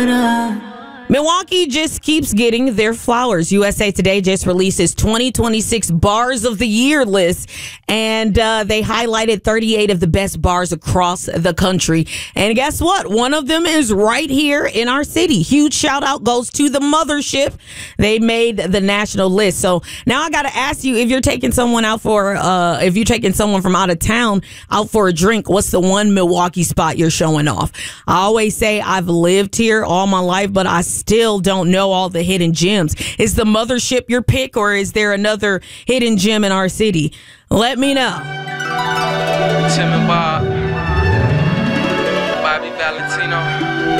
Milwaukee just keeps getting their flowers. USA Today just released its 2026 Bars of the Year list, and they highlighted 38 of the best bars across the country. And guess what? One of them is right here in our city. Huge shout out goes to the Mothership. They made the national list. So now I got to ask you, if you're taking someone out for, if you're taking someone from out of town out for a drink, what's the one Milwaukee spot you're showing off? I always say I've lived here all my life, but I still don't know all the hidden gems. Is the Mothership your pick, or is there another hidden gem in our city? Let me know. Tim and Bob.